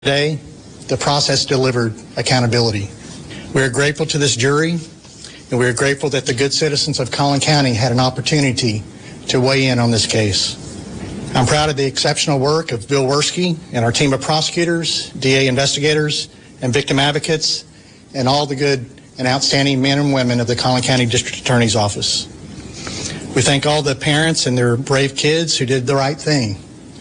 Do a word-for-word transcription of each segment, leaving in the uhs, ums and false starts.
Today, the process delivered accountability. We are grateful to this jury, and we are grateful that the good citizens of Collin County had an opportunity to weigh in on this case. I'm proud of the exceptional work of Bill Werski and our team of prosecutors, D A investigators, and victim advocates, and all the good and outstanding men and women of the Collin County District Attorney's Office. We thank all the parents and their brave kids who did the right thing.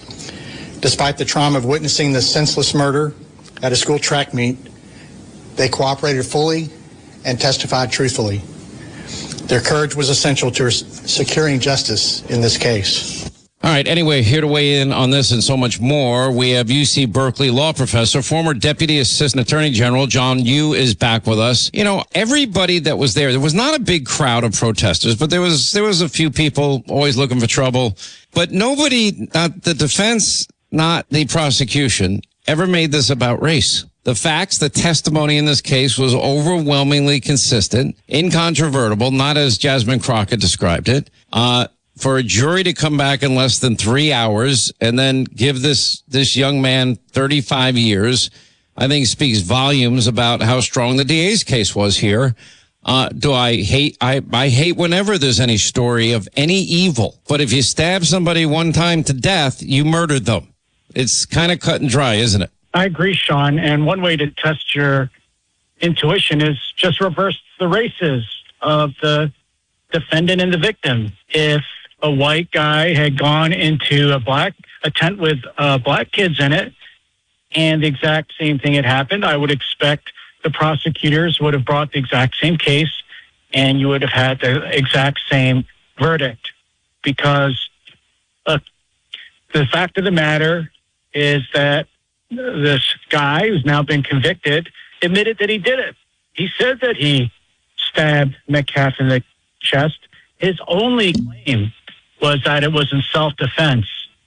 Despite the trauma of witnessing the senseless murder at a school track meet, they cooperated fully and testified truthfully. Their courage was essential to securing justice in this case. All right. Anyway, here to weigh in on this and so much more, we have U C Berkeley law professor, former Deputy Assistant Attorney General John Yoo is back with us. You know, everybody that was there, there was not a big crowd of protesters, but there was there was a few people always looking for trouble. But nobody, not the defense, not the prosecution, ever made this about race. The facts, the testimony in this case was overwhelmingly consistent, incontrovertible, not as Jasmine Crockett described it. Uh, for a jury to come back in less than three hours and then give this, this young man thirty-five years, I think speaks volumes about how strong the D A's case was here. Uh, do I hate, I, I hate whenever there's any story of any evil, but if you stab somebody one time to death, you murdered them. It's kind of cut and dry, isn't it? I agree, Sean. And one way to test your intuition is just reverse the races of the defendant and the victim. If a white guy had gone into a black a tent with uh, black kids in it, and the exact same thing had happened, I would expect the prosecutors would have brought the exact same case, and you would have had the exact same verdict. Because uh, the fact of the matter is that this guy who's now been convicted admitted that he did it. He said that he stabbed Metcalf in the chest. His only claim was that it was in self-defense.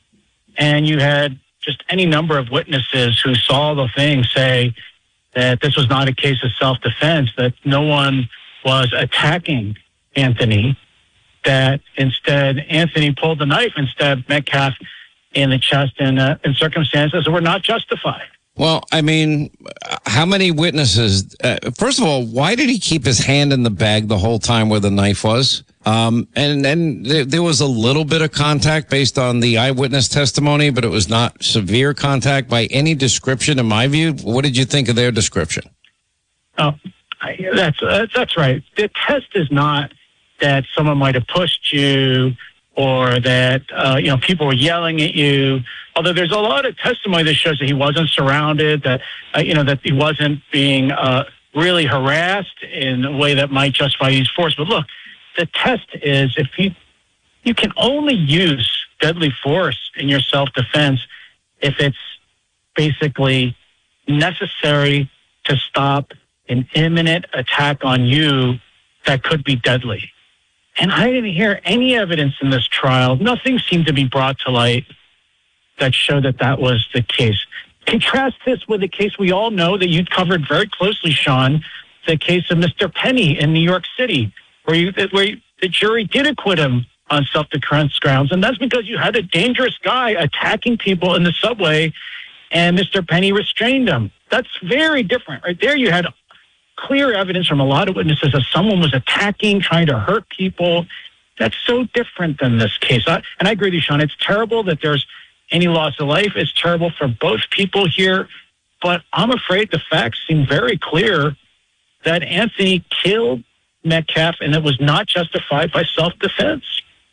And you had just any number of witnesses who saw the thing say that this was not a case of self-defense, that no one was attacking Anthony, that instead Anthony pulled the knife and stabbed Metcalf in the chest in, uh, in circumstances that were not justified. Well, I mean, how many witnesses? Uh, first of all, why did he keep his hand in the bag the whole time where the knife was? Um, and and there, there was a little bit of contact based on the eyewitness testimony, but it was not severe contact by any description, in my view. What did you think of their description? Oh, I, that's uh, that's right. The test is not that someone might have pushed you or that, uh, you know, people were yelling at you. Although there's a lot of testimony that shows that he wasn't surrounded, that, uh, you know, that he wasn't being uh, really harassed in a way that might justify his force. But look, the test is if you, you can only use deadly force in your self-defense if it's basically necessary to stop an imminent attack on you that could be deadly. And I didn't hear any evidence in this trial. Nothing seemed to be brought to light that showed that that was the case. Contrast this with a case we all know that you covered very closely, Sean, the case of Mister Penny in New York City, where, you, where you, the jury did acquit him on self-defense grounds. And that's because you had a dangerous guy attacking people in the subway, and Mister Penny restrained him. That's very different. Right there you had clear evidence from a lot of witnesses that someone was attacking, trying to hurt people. That's so different than this case. I, and I agree with you, Sean. It's terrible that there's any loss of life. It's terrible for both people here. But I'm afraid the facts seem very clear that Anthony killed Metcalf, and it was not justified by self-defense.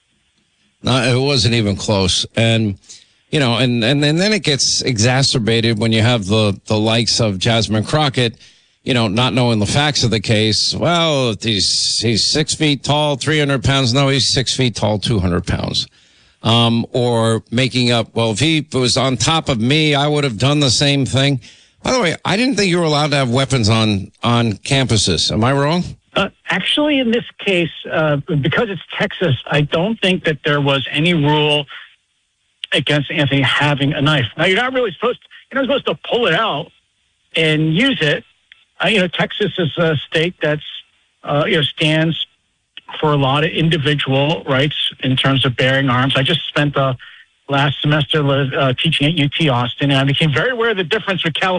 No, it wasn't even close. And, you know, and, and, and then it gets exacerbated when you have the, the likes of Jasmine Crockett, you know, not knowing the facts of the case. Well, he's, he's six feet tall, three hundred pounds. No, he's six feet tall, two hundred pounds. Um, or making up, well, if he was on top of me, I would have done the same thing. By the way, I didn't think you were allowed to have weapons on, on campuses. Am I wrong? Uh, actually, in this case, uh, because it's Texas, I don't think that there was any rule against Anthony having a knife. Now, you're not really supposed to, you're not supposed to pull it out and use it. Uh, you know, Texas is a state that's, uh, you know, stands for a lot of individual rights in terms of bearing arms. I just spent the last semester uh, teaching at U T Austin, and I became very aware of the difference with California.